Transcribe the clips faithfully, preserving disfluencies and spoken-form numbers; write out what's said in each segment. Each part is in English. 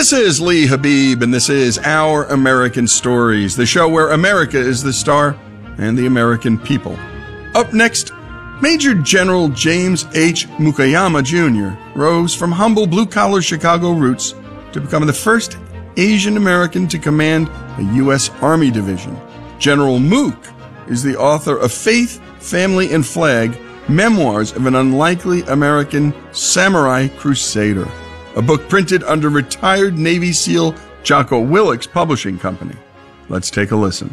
This is Lee Habib, and this is Our American Stories, the show where America is the star and the American people. Up next, Major General James H. Mukayama Junior rose from humble blue-collar Chicago roots to become the first Asian American to command a U S Army division. General Mook is the author of Faith, Family, and Flag, Memoirs of an Unlikely American Samurai Crusader, a book printed under retired Navy SEAL Jocko Willick's publishing company. Let's take a listen.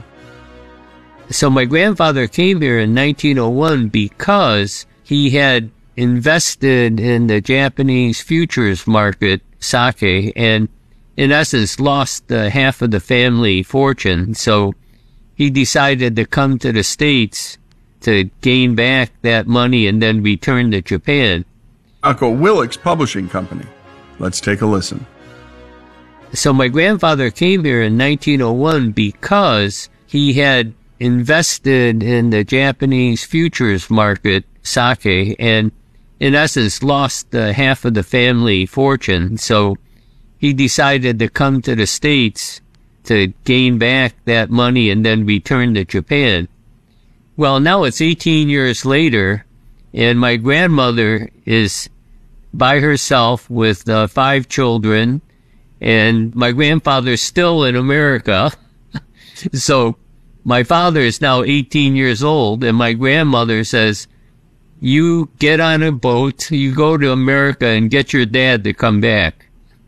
So my grandfather came here in nineteen oh one because he had invested in the Japanese futures market, sake, and in essence lost uh, half of the family fortune. So he decided to come to the States to gain back that money and then return to Japan. Jocko Willick's publishing company. Let's take a listen. So my grandfather came here in nineteen oh one because he had invested in the Japanese futures market, sake, and in essence lost uh, half of the family fortune. So he decided to come to the States to gain back that money and then return to Japan. Well, now it's eighteen years later, and my grandmother is by herself with uh, five children, and my grandfather's still in America. So my father is now eighteen years old, and my grandmother says, you get on a boat, you go to America and get your dad to come back.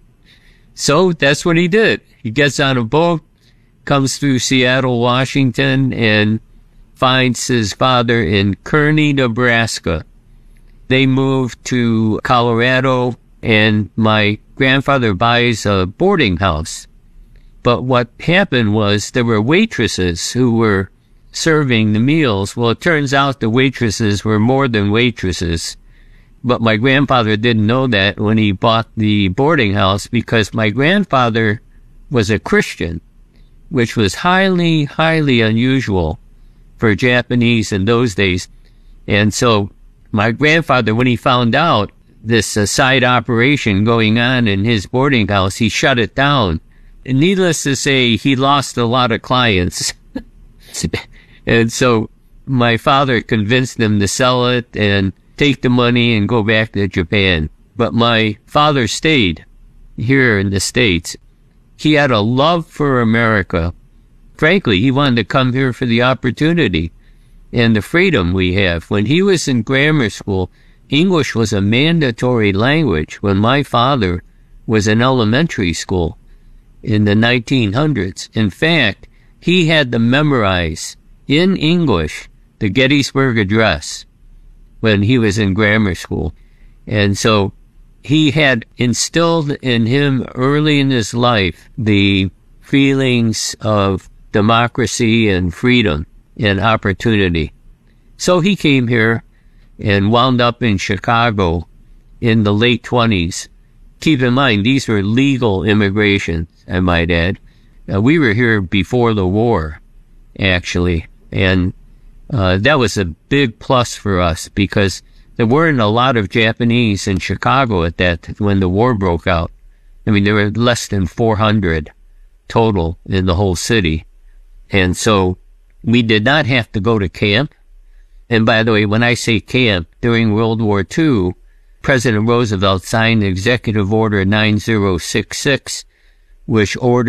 So that's what he did. He gets on a boat, comes through Seattle, Washington, and finds his father in Kearney, Nebraska. They moved to Colorado, and my grandfather buys a boarding house. But what happened was there were waitresses who were serving the meals. Well, it turns out the waitresses were more than waitresses. But my grandfather didn't know that when he bought the boarding house, because my grandfather was a Christian, which was highly, highly unusual for Japanese in those days. And so my grandfather, when he found out this uh, side operation going on in his boarding house, he shut it down. And needless to say, he lost a lot of clients. And so my father convinced them to sell it and take the money and go back to Japan. But my father stayed here in the States. He had a love for America. Frankly, he wanted to come here for the opportunity and the freedom we have. When he was in grammar school, English was a mandatory language when my father was in elementary school in the nineteen hundreds. In fact, he had to memorize in English the Gettysburg Address when he was in grammar school. And so he had instilled in him early in his life the feelings of democracy and freedom and opportunity. So he came here and wound up in Chicago in the late twenties. Keep in mind, these were legal immigrations, I might add. Uh, we were here before the war, actually. And uh, that was a big plus for us because there weren't a lot of Japanese in Chicago at that when the war broke out. I mean, there were less than four hundred total in the whole city. And so we did not have to go to camp. And by the way, when I say camp, during World War Two, President Roosevelt signed Executive Order nine zero six six, which ordered